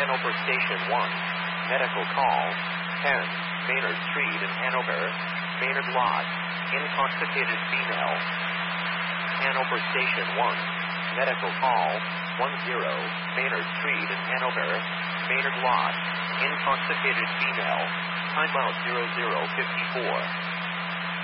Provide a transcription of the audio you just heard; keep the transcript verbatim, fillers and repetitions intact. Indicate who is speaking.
Speaker 1: Hanover Station one. Medical call. ten. Maynard Street in Hanover. Maynard Lodge. Intoxicated female. Hanover Station one. Medical call. ten. Maynard Street in Hanover. Maynard Lodge. Intoxicated female. Timeout zero zero fifty-four.